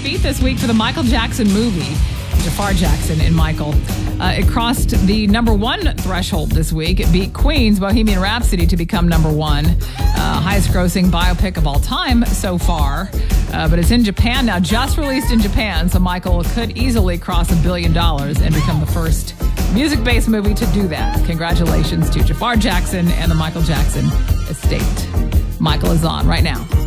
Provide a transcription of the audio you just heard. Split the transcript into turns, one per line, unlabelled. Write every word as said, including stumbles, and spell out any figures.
feat this week for the Michael Jackson movie. Jafar Jackson in Michael. Uh, it crossed the number one threshold this week. It beat Queen's Bohemian Rhapsody to become number one. Uh, highest grossing biopic of all time so far. Uh, but it's in Japan now, just released in Japan. So Michael could easily cross a billion dollars and become the first music-based movie to do that. Congratulations to Jafar Jackson and the Michael Jackson estate. Michael is on right now.